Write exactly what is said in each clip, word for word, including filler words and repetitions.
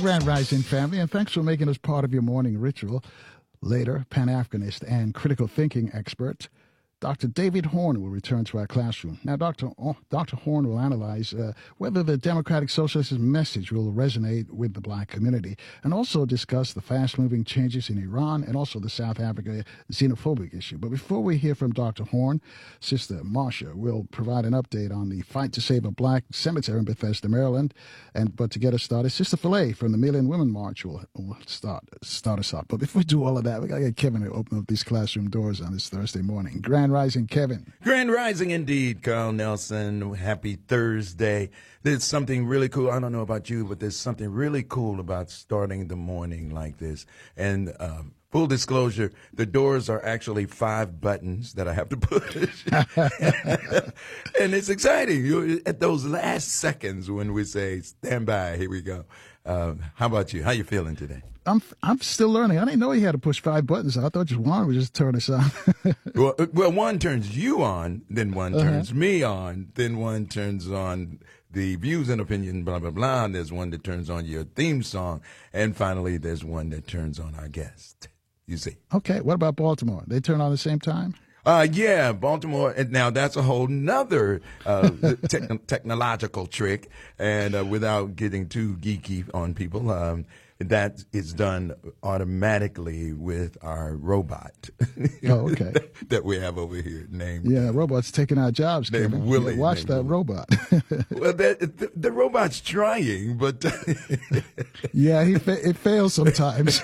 Grand Rising family, and thanks for making us part of your morning ritual. Later, Pan-Africanist and critical thinking expert Doctor David Horn will return to our classroom. Now, Doctor O- Doctor Horn will analyze uh, whether the Democratic Socialist message will resonate with the black community, and also discuss the fast-moving changes in Iran and also the South Africa xenophobic issue. But before we hear from Doctor Horn, Sister Marsha will provide an update on the fight to save a black cemetery in Bethesda, Maryland. And but to get us started, Sister Filet from the Million Women March will, will start start us off. But before we do all of that, we got to get Kevin to open up these classroom doors on this Thursday morning. Grand Rising, Kevin. Grand Rising indeed, Carl Nelson. Happy Thursday. There's something really cool. I don't know about you, but there's something really cool about starting the morning like this. And um, full disclosure, the doors are actually five buttons that I have to push. And it's exciting. You, at those last seconds when we say, stand by, here we go. Uh, how about you? How you feeling today? I'm I'm still learning. I didn't know you had to push five buttons. I thought just one would just turn us on. well, well, one turns you on, then one Uh-huh. turns me on, then one turns on the views and opinion, blah, blah, blah. And there's one that turns on your theme song. And finally, there's one that turns on our guest. You see. Okay, what about Baltimore? They turn on at the same time? Uh, yeah, Baltimore. And now that's a whole nother uh, te- technological trick. And uh, without getting too geeky on people, um, that is done automatically with our robot. Oh, okay. that we have over here named. Yeah, robots taking our jobs, Named Kevin. Willie, Yeah, watch named that Willie. robot. Well, that, the, the robot's trying, but Yeah, he fa- it fails sometimes.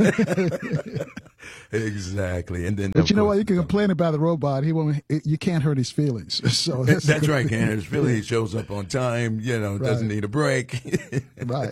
exactly. And then, But of you know course, what? You can complain about the robot. He won't. You can't hurt his feelings. So that's, That's right, Candace. Philly he shows up on time. You know, doesn't Right. need a break, Right.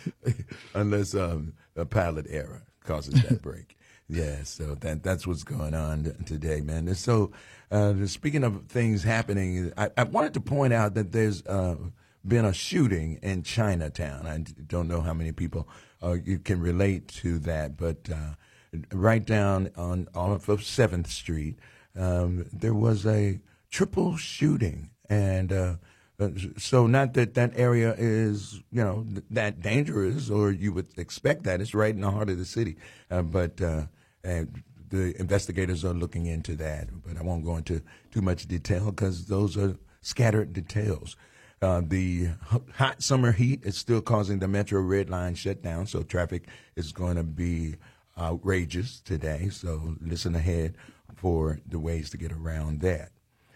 unless um, a pilot error causes that break. Yeah, so that that's what's going on today, man. And so, uh, speaking of things happening, I, I wanted to point out that there's uh, been a shooting in Chinatown. I don't know how many people uh, you can relate to that, but uh, right down on off of Seventh Street, um, there was a triple shooting, and uh, uh, so not that that area is, you know, th- that dangerous, or you would expect that. It's right in the heart of the city, uh, but uh, and the investigators are looking into that. But I won't go into too much detail because those are scattered details. Uh, the h- hot summer heat is still causing the Metro Red Line shut down, so traffic is going to be outrageous today. So listen ahead for the ways to get around that.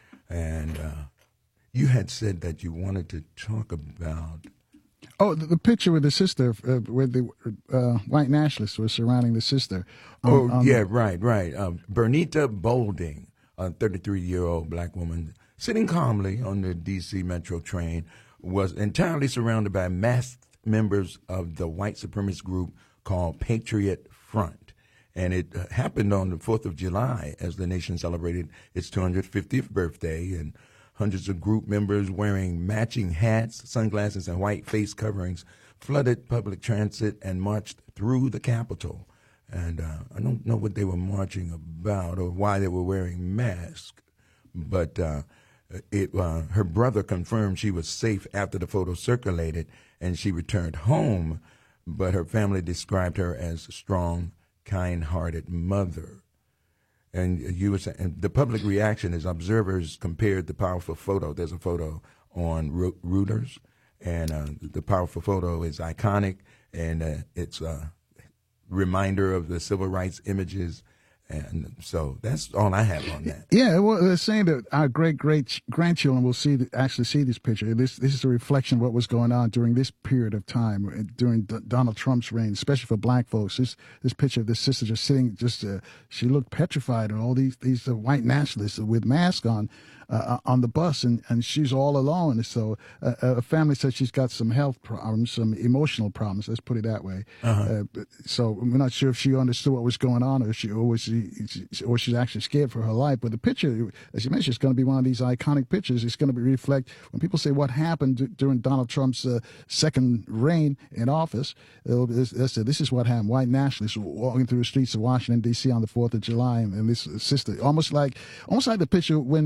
And uh, you had said that you wanted to talk about. Oh, the, the picture with the sister, uh, where the uh, white nationalists were surrounding the sister. on- Oh, on yeah, the- right, right. Um, Bernita Bolding, a thirty-three-year-old black woman, sitting calmly on the D C Metro train, was entirely surrounded by masked members of the white supremacist group called Patriot Front. And it uh, happened on the fourth of July as the nation celebrated its two hundred fiftieth birthday, and hundreds of group members wearing matching hats, sunglasses, and white face coverings flooded public transit and marched through the Capitol. And uh, I don't know what they were marching about or why they were wearing masks, but uh, it, uh, her brother confirmed she was safe after the photo circulated and she returned home, but her family described her as a strong, kind-hearted mother. And you were saying, and the public reaction is observers compared the powerful photo. There's a photo on Ru- Reuters, and uh, the powerful photo is iconic, and uh, it's a reminder of the civil rights images. And so that's all I have on that. Yeah, well, they're saying that our great great grandchildren will see the, actually see this picture. This this is a reflection of what was going on during this period of time uh, during D- Donald Trump's reign, especially for black folks. This this picture of this sister just sitting, just uh, she looked petrified, and all these these uh, white nationalists with masks on uh, on the bus, and, and she's all alone. So uh, a family said she's got some health problems, some emotional problems. Let's put it that way. Uh, but- so we're not sure if she understood what was going on, or she or was she, or she's actually scared for her life. But the picture, as you mentioned, is going to be one of these iconic pictures. It's going to be reflect when people say what happened d- during Donald Trump's uh, second reign in office. It'll, it's, it's, this is what happened. White nationalists walking through the streets of Washington D C on the Fourth of July, and, and this sister, almost like almost like the picture when when. Uh,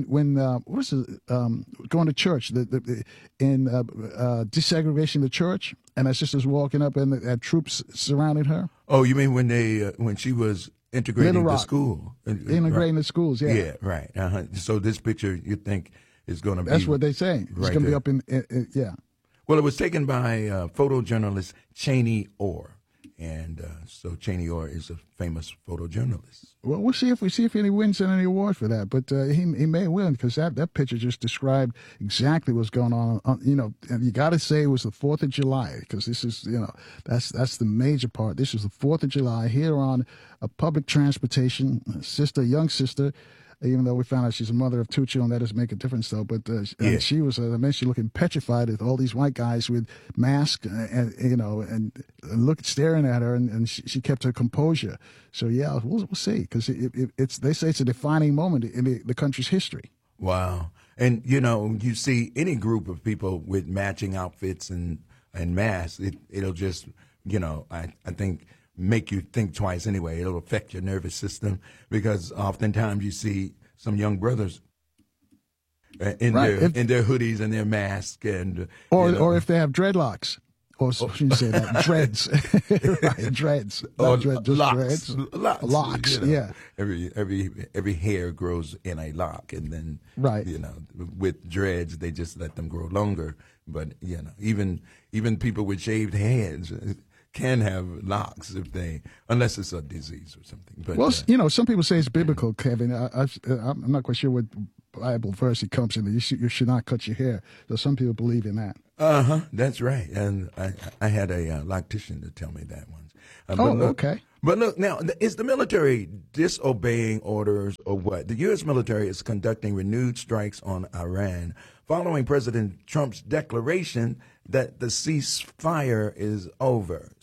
uh, what's it, um, going to church, the, the, the, in uh, uh, desegregation the church, and her sister's walking up and the uh, troops surrounding her. Oh, you mean when they uh, when she was integrating the school? Integrating right. the schools, yeah. Yeah, right. Uh-huh. So this picture, you think, is going to be... That's what they're saying. It's right going to be up in, in, in, yeah. Well, it was taken by uh, photojournalist Cheney Orr. And uh, so Cheney Orr is a famous photojournalist. Well, we'll see if we see if he wins any award for that. But uh, he he may win because that, that picture just described exactly what's going on. on you know, and you got to say it was the Fourth of July because this is you know that's that's the major part. This is the Fourth of July here on a public transportation. A sister, young sister. Even though we found out she's a mother of two children, that doesn't make a difference, though. But uh, yeah. and she was, uh, I mean, she looking petrified at all these white guys with masks, and, and you know, and look staring at her, and, and she, she kept her composure. So yeah, we'll, we'll see, because it, it, it's they say it's a defining moment in the, the country's history. Wow, and you know, you see any group of people with matching outfits and and masks, it, it'll just, you know, I I think. make you think twice anyway. It'll affect your nervous system because oftentimes you see some young brothers in right. their if, in their hoodies and their masks, and or you know. or if they have dreadlocks. Or so you say that dreads, right? Dreads, or dread, just locks, dreads. locks, locks. You know. Yeah. Every every every hair grows in a lock, and then right. You know, with dreads, they just let them grow longer. But you know, even even people with shaved heads can have locks if they, unless it's a disease or something. But, well, uh, you know, some people say it's biblical, Kevin. I, I, I'm not quite sure what Bible verse it comes in. That you should, you should not cut your hair. So some people believe in that. Uh huh. That's right. And I, I had a uh, loctician to tell me that once. Uh, oh, look, okay. But look, now, is the military disobeying orders or what? The U S military is conducting renewed strikes on Iran following President Trump's declaration that the ceasefire is over.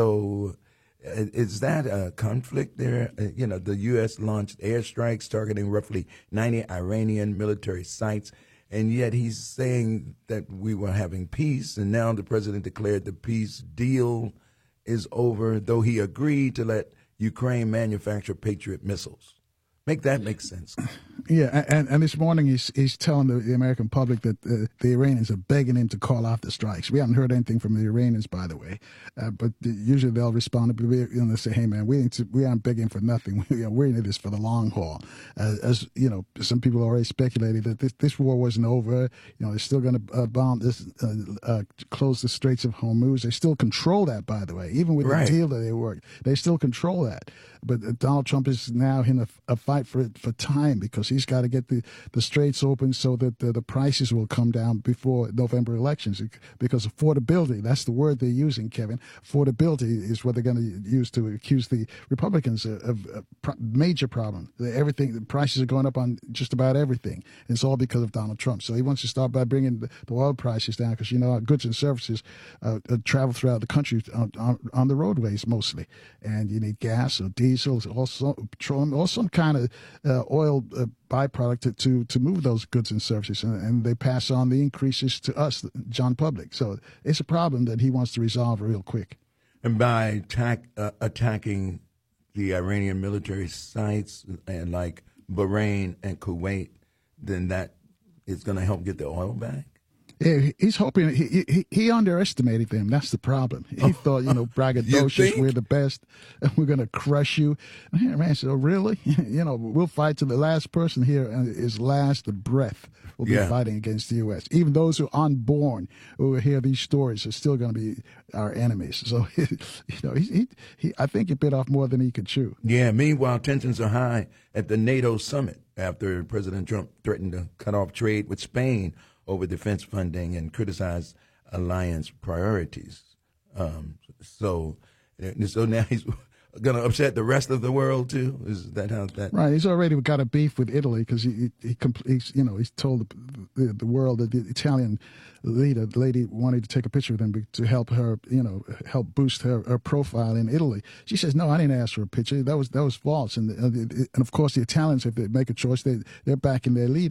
So uh, is that a conflict there? Uh, you know, the U S launched airstrikes targeting roughly ninety Iranian military sites, and yet he's saying that we were having peace, and now the president declared the peace deal is over, though he agreed to let Ukraine manufacture Patriot missiles. Make that make sense. Yeah, and, and this morning he's he's telling the, the American public that uh, the Iranians are begging him to call off the strikes. We haven't heard anything from the Iranians, by the way, uh, but the, usually they'll respond. But you know, they say, "Hey, man, we ain't to, we aren't begging for nothing. We, you know, we're in this for the long haul." Uh, as you know, some people already speculated that this, this war wasn't over. You know, they're still going to uh, bomb this, uh, uh, close the Straits of Hormuz. They still control that, by the way, even with right. the deal that they worked. They still control that. But uh, Donald Trump is now in a, a fight for for time because he's got to get the, the straits open so that the, the prices will come down before November elections. Because affordability, that's the word they're using, Kevin. Affordability is what they're going to use to accuse the Republicans of, of a pro- major problem. Everything, the prices are going up on just about everything. And it's all because of Donald Trump. So he wants to start by bringing the, the oil prices down because, you know, goods and services uh, uh, travel throughout the country on, on, on the roadways mostly. And you need gas or diesel, also petroleum, or some kind of uh, oil uh, byproduct to, to, to move those goods and services. And, and they pass on the increases to us, John Public. So it's a problem that he wants to resolve real quick. And by attack, uh, attacking the Iranian military sites and like Bahrain and Kuwait, then that is going to help get the oil back? Yeah, he's hoping he, he he underestimated them. That's the problem. He oh, thought, you know, braggadocious, we're the best, and we're going to crush you. And man said, "Oh, really? You know, we'll fight to the last person here, and his last breath will be yeah. fighting against the U S Even those who are unborn who hear these stories are still going to be our enemies." So, you know, he, he he I think he bit off more than he could chew. Yeah. Meanwhile, tensions are high at the NATO summit after President Trump threatened to cut off trade with Spain over defense funding and criticize alliance priorities. Um, so, so now he's going to upset the rest of the world too. Is that how that? Right. He's already got a beef with Italy because he, he, he, he's, you know, he's told the, the, the world that the Italian leader, the lady wanted to take a picture with him to help her, you know, help boost her, her profile in Italy. She says, "No, I didn't ask for a picture. That was that was false." And and of course, the Italians, if they make a choice, they they're backing their leader.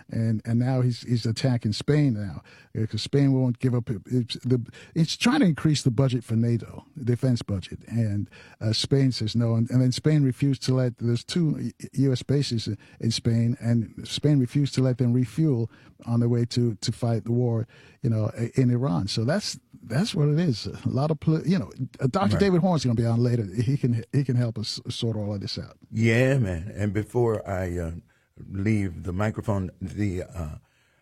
and and now he's he's attacking Spain now because Spain won't give up. It's, the, it's trying to increase the budget for NATO, the defense budget, and uh, Spain says no, and, and then Spain refused to let. There's two U S bases in Spain, and Spain refused to let them refuel on their way to to fight the war, you know, in Iran. So that's that's what it is. A lot of, you know, Doctor Right. David Horn's going to be on later. He can he can help us sort all of this out. Yeah, man. And before I uh, leave the microphone, the, uh,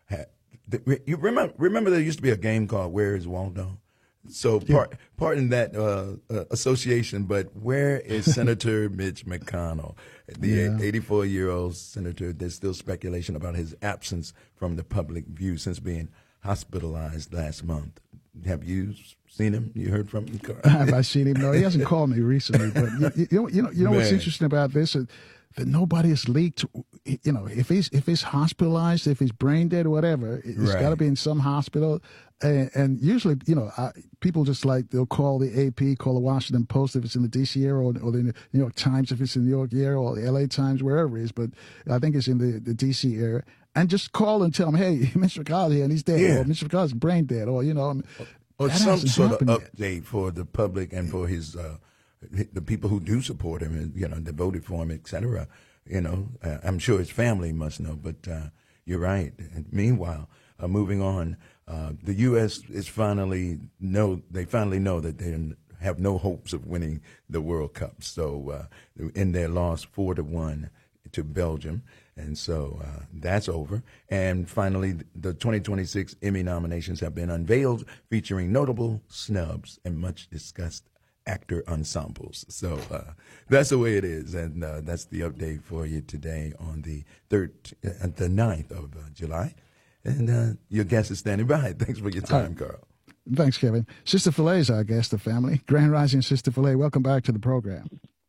the you remember remember there used to be a game called Where Is Waldo? So part, yeah. pardon that uh, uh, association, but where is Senator Mitch McConnell, the eighty-four-year-old senator? There's still speculation about his absence from the public view since being hospitalized last month. Have you seen him? You heard from him? Have I seen him? No, he hasn't called me recently. But you, you know, you know, you know what's interesting about this? Uh, that nobody has leaked. You know, if he's if he's hospitalized, if he's brain dead, or whatever, it's right. got to be in some hospital. And, and usually, you know, I, people just like they'll call the A P, call the Washington Post if it's in the D C area, or, or the New York Times if it's in the New York area, or the L A Times, wherever it is. But I think it's in the, the D C area. And just call and tell them, hey, Mister McConnell's here and he's dead, yeah. or Mister McConnell's brain dead, or, you know. Or some sort of update yet. for the public and for his uh, the people who do support him, and you know, they voted for him, et cetera. You know, uh, I'm sure his family must know, but uh, you're right. And meanwhile, uh, moving on, uh, the U S is finally know they finally know that they have no hopes of winning the World Cup. So uh, in their loss four to one to Belgium. And so uh, that's over. And finally, the twenty twenty-six Emmy nominations have been unveiled, featuring notable snubs and much discussed actor ensembles. So uh, that's the way it is. And uh, that's the update for you today on the third, uh, the ninth of uh, July. And uh, your guest is standing by. Thanks for your time, uh, Carl. Thanks, Kevin. Sister Filet is our guest, the family. Grand Rising Sister Filet, welcome back to the program.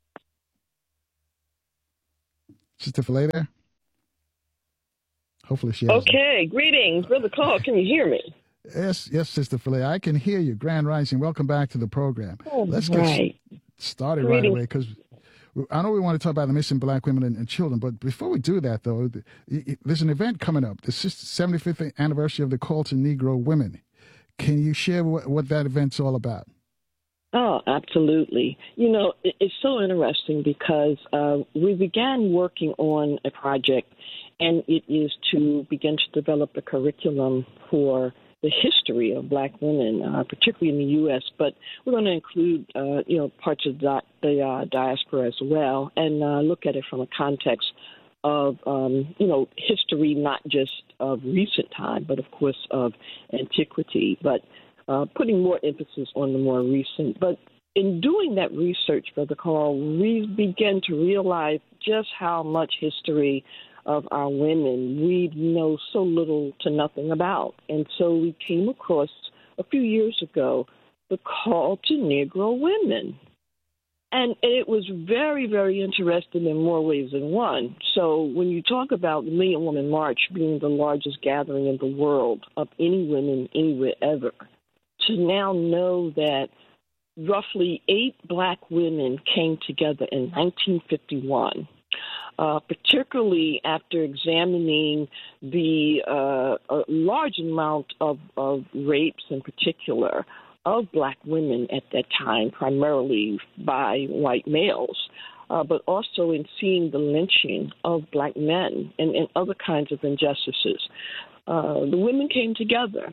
Sister Filet there? Hopefully she has Okay, it. Greetings, Brother Carl. Can you hear me? Yes, yes, Sister Filet. I can hear you. Grand Rising. Welcome back to the program. Oh, Let's get right. started Greetings. right away because I know we want to talk about the missing black women and, and children, but before we do that, though, there's an event coming up, the seventy-fifth anniversary of the Call to Negro Women. Can you share what, what that event's all about? Oh, absolutely. You know, it's so interesting because uh, we began working on a project, and it is to begin to develop a curriculum for the history of black women, uh, particularly in the U S, but we're going to include, uh, you know, parts of the, the uh, diaspora as well, and uh, look at it from a context of, um, you know, history, not just of recent time, but, of course, of antiquity, but Uh, putting more emphasis on the more recent. But in doing that research, Brother Carl, we began to realize just how much history of our women we know so little to nothing about. And so we came across a few years ago the Call to Negro Women. And it was very, very interesting in more ways than one. So when you talk about the Million Woman March being the largest gathering in the world of any women anywhere ever, to now know that roughly eight black women came together in nineteen fifty-one, uh, particularly after examining the uh, a large amount of, of rapes in particular of black women at that time, primarily by white males, uh, but also in seeing the lynching of black men and, and other kinds of injustices. Uh, the women came together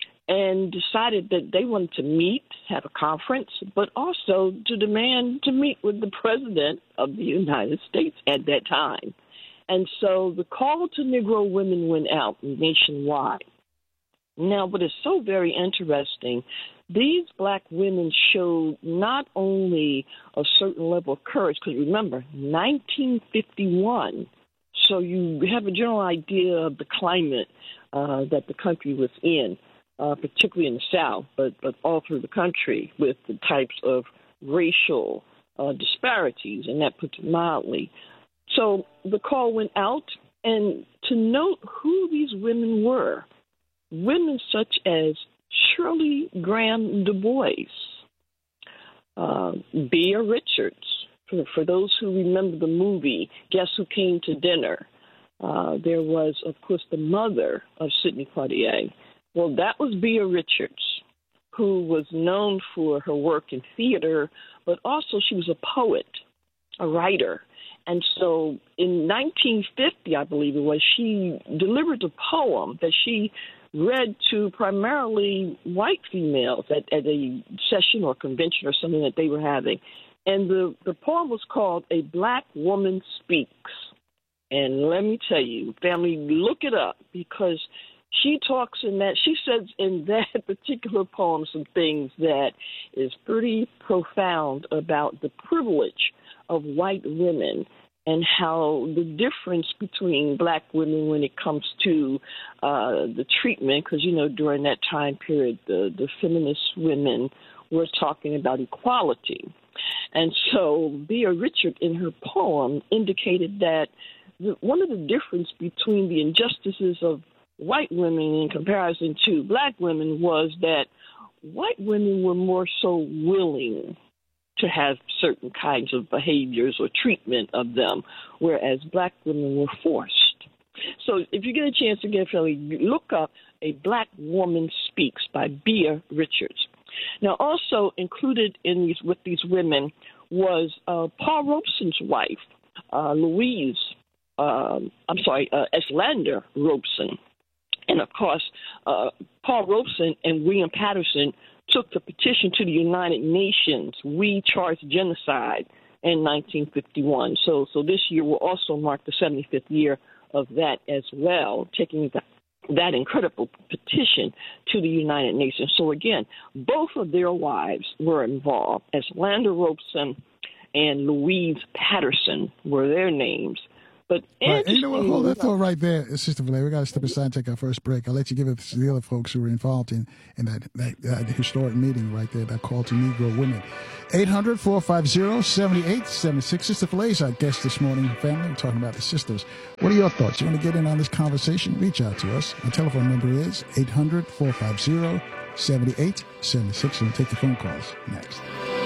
and decided that they wanted to meet, have a conference, but also to demand to meet with the President of the United States at that time. And so the Call to Negro Women went out nationwide. Now, what is so very interesting, these black women showed not only a certain level of courage, because remember, nineteen fifty-one, so you have a general idea of the climate uh, that the country was in. Uh, particularly in the South, but, but all through the country with the types of racial uh, disparities, and that puts it mildly. So the call went out, and to note who these women were, women such as Shirley Graham Du Bois, uh, Bea Richards, for, for those who remember the movie Guess Who Came to Dinner, Uh, there was, of course, the mother of Sidney Poitier. Well, that was Bea Richards, who was known for her work in theater, but also she was a poet, a writer. And so in nineteen fifty, I believe it was, she delivered a poem that she read to primarily white females at, at a session or convention or something that they were having. And the, the poem was called A Black Woman Speaks. And let me tell you, family, look it up, because she talks in that, she says in that particular poem some things that is pretty profound about the privilege of white women and how the difference between black women when it comes to uh, the treatment, because, you know, during that time period, the, the feminist women were talking about equality. And so Bea Richards in her poem indicated that the, one of the difference between the injustices of white women in comparison to black women was that white women were more so willing to have certain kinds of behaviors or treatment of them, whereas black women were forced. So if you get a chance to get family, look up A Black Woman Speaks by Bea Richards. Now, also included in these with these women was uh, Paul Robeson's wife, uh, Louise, uh, I'm sorry, uh, Eslander Robeson. And, of course, uh, Paul Robeson and William Patterson took the petition to the United Nations, We Charge Genocide, in nineteen fifty-one. So so this year will also mark the seventy-fifth year of that as well, taking that, that incredible petition to the United Nations. So, again, both of their wives were involved. Eslander Robeson and Louise Patterson were their names. But right. And you know what? Hold that thought right there, Sister Valeria. We got to step aside and take our first break. I'll let you give it to the other folks who were involved in, in that, that, that historic meeting right there, that call to Negro women. eight hundred, four five zero, seven eight seven six. Sister Valeria's our guest this morning, family. We're talking about the sisters. What are your thoughts? You want to get in on this conversation? Reach out to us. Our telephone number is eight hundred, four five zero, seven eight seven six. And we'll take your phone calls next.